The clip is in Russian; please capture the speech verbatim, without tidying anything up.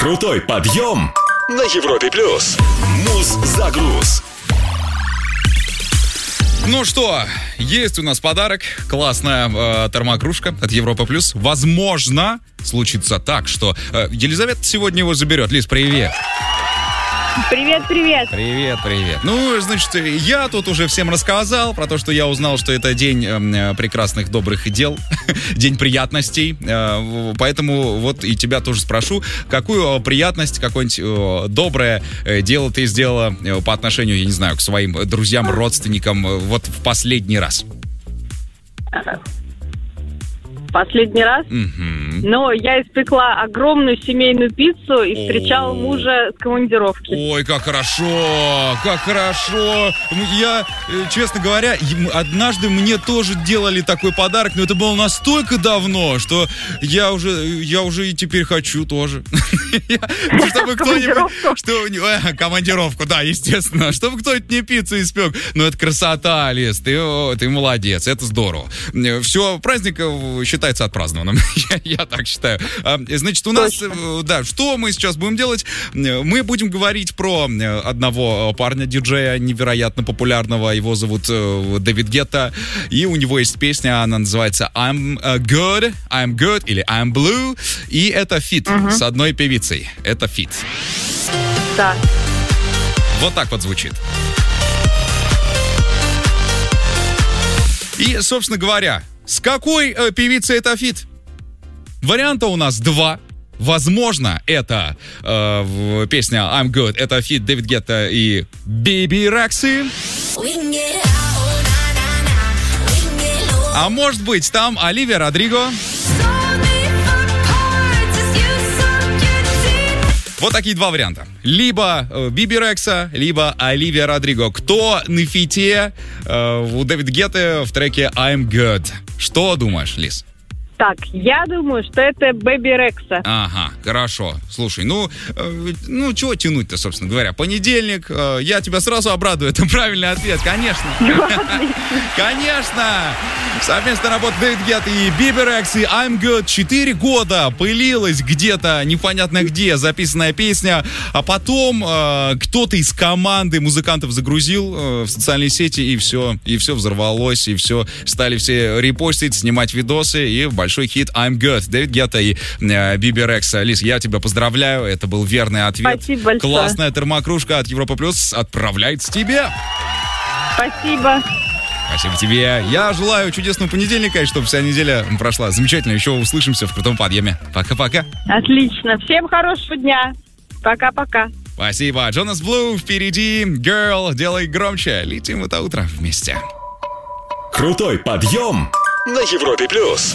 Крутой подъем на Европе плюс. Муз-загруз. Ну что, есть у нас подарок. Классная э, термокружка от Европа плюс. Возможно, случится так, что э, Елизавета сегодня его заберет. Лиз, привет. Привет, привет. Привет, привет. Ну, значит, я тут уже всем рассказал про то, что я узнал, что это день э, прекрасных, добрых дел, день приятностей. Э, поэтому вот и тебя тоже спрошу, какую приятность, какое-нибудь э, доброе э, дело ты сделала э, по отношению, я не знаю, к своим друзьям, родственникам э, вот в последний раз? Последний раз? Угу. Но я испекла огромную семейную пиццу и встречала О. мужа с командировки. Ой, как хорошо, как хорошо. Я, честно говоря, однажды мне тоже делали такой подарок, но это было настолько давно, что я уже, я уже и теперь хочу тоже. Чтобы кто-нибудь... Командировку, да, естественно. Чтобы кто-нибудь мне пиццу испек. Ну, это красота, Лиз, ты молодец, это здорово. Все, праздник считается отпразднованным. я, я так считаю. Значит, у нас, да, что мы сейчас будем делать? Мы будем говорить про одного парня-диджея невероятно популярного. Его зовут Дэвид Гетта. И у него есть песня, она называется I'm Good, I'm Good или I'm Blue. И это фит uh-huh. с одной певицей. Это фит. Да. Вот так вот звучит. И, собственно говоря, с какой э, певицей это фит? Варианта у нас два. Возможно, это э, песня I'm Good. Это фит Дэвид Гетта и Биби Рекса. А может быть, там Оливия Родриго. Вот такие два варианта. Либо э, Биби Рекса, либо Оливия Родриго. Кто на фите э, у Дэвида Гетты в треке I'm Good? Что думаешь, Лиз? Так, я думаю, что это Биби Рекса. Ага, хорошо. Слушай, ну, э, ну, чего тянуть-то, собственно говоря? Понедельник, э, я тебя сразу обрадую. Это правильный ответ, конечно. Конечно! Совместная работа Дэвид Гетта и Биби Рекса и I'm Good. Четыре года пылилась где-то, непонятно где, записанная песня. А потом э, кто-то из команды музыкантов загрузил э, в социальные сети, и все, и все взорвалось, и все. Стали все репостить, снимать видосы, и большой хит I'm Good. Дэвид Гетта и э, Биби Рекса. Лиз, я тебя поздравляю, это был верный ответ. Спасибо большое. Классная термокружка от Европа Плюс отправляется тебе. Спасибо. Спасибо тебе. Я желаю чудесного понедельника, и чтобы вся неделя прошла замечательно. Еще услышимся в крутом подъеме. Пока-пока. Отлично. Всем хорошего дня. Пока-пока. Спасибо. Джонас Блу впереди. Girl, делай громче. Летим в это утро вместе. Крутой подъем на Европе плюс.